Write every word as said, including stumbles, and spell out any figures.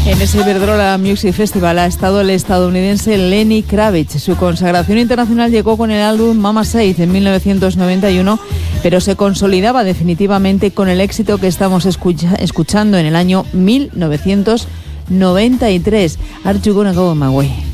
En ese Iberdrola Music Festival ha estado el estadounidense Lenny Kravitz. Su consagración internacional llegó con el álbum Mama Said en mil novecientos noventa y uno, pero se consolidaba definitivamente con el éxito que estamos escucha- escuchando en el año mil novecientos noventa y tres. Are You Gonna Go My Way?